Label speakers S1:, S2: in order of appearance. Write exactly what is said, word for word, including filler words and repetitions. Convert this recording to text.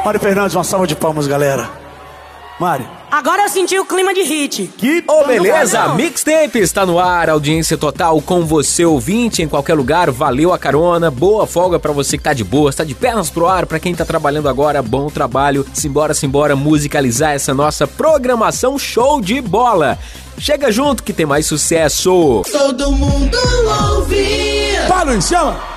S1: Mário Fernandes, uma salva de palmas, galera. Mário.
S2: Agora eu senti o clima de hit.
S1: Que
S3: Ô, oh, beleza, Mixtape está no ar, audiência total com você, ouvinte, em qualquer lugar, valeu a carona, boa folga pra você que tá de boa, tá de pernas pro ar, pra quem tá trabalhando agora, bom trabalho, simbora, simbora musicalizar essa nossa programação show de bola. Chega junto que tem mais sucesso.
S4: Todo mundo ouvir.
S1: Fala, chama.